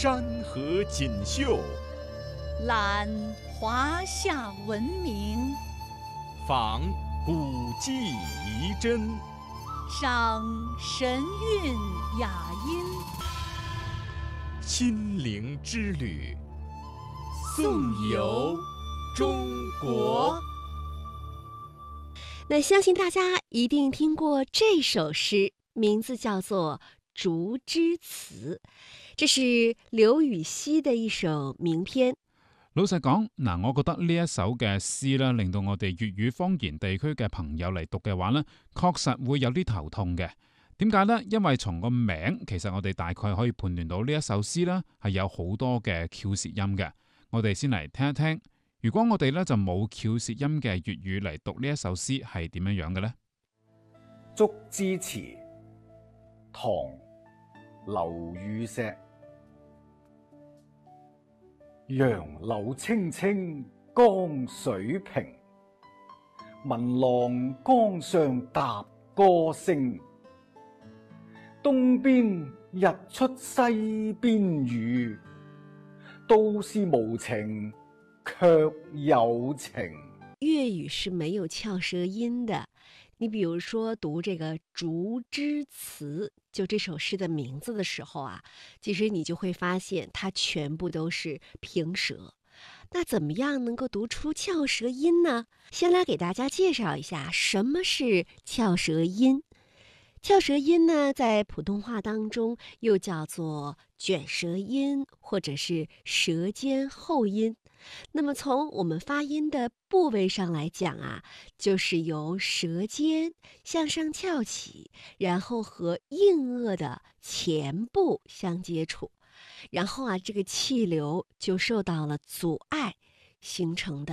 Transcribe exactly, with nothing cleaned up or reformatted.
山河锦绣， 览华夏文明， 访古迹遗珍， 赏神韵雅音。 心灵之旅，颂游中国。 那相信大家一定听过这首诗，名字叫做《竹枝词》，这是刘禹锡的一首名篇。 老實講，嗱，我覺得呢一首嘅詩咧，令到我哋粵語方言地區嘅朋友嚟讀嘅話呢，確實會有啲頭痛嘅。點解呢？因為從個名，其實我哋大概可以判斷到呢一首詩呢係有好多嘅翹舌音嘅。我哋先嚟聽一聽。如果我哋咧就冇翹舌音嘅粵語嚟讀呢一首詩，係點樣樣嘅呢？ 竹枝詞，唐·劉禹錫。楊柳青青江水平，聞郎江上踏歌聲。東邊日出西邊雨，都是無情卻有情。 粵語是沒有翹舌音的。你比如說讀這個《竹枝詞》，就這首詩的名字的時候啊，其實你就會發現它全部都是平舌。那怎麼樣能夠讀出翹舌音呢？先來給大家介紹一下什麼是翹舌音。翹舌音呢，在普通話當中又叫做捲舌音，或者是舌尖後音。那麼從我們發音的部位上來講啊，就是由舌尖向上翹起，然後和硬腭的前部相接觸，然後啊，這個氣流就受到了阻礙，形成的